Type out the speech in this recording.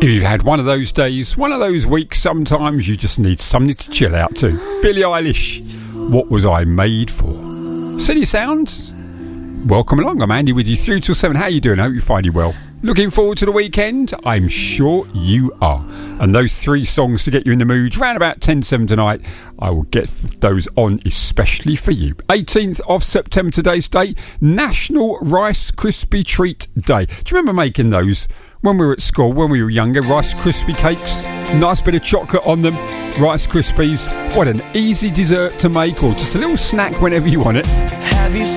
If you've had one of those days, one of those weeks, sometimes you just need something to chill out to. Billie Eilish, What Was I Made For? Silly sounds? Welcome along, I'm Andy with you 3 till 7. How you doing? I hope you find you well. Looking forward to the weekend? I'm sure you are. And those 3 songs to get you in the mood, round about 10-7 tonight, I will get those on especially for you. 18th of September, today's date, National Rice Krispie Treat Day. Do you remember making those when we were at school, when we were younger? Rice Krispie cakes, nice bit of chocolate on them, Rice Krispies. What an easy dessert to make, or just a little snack whenever you want it. Have you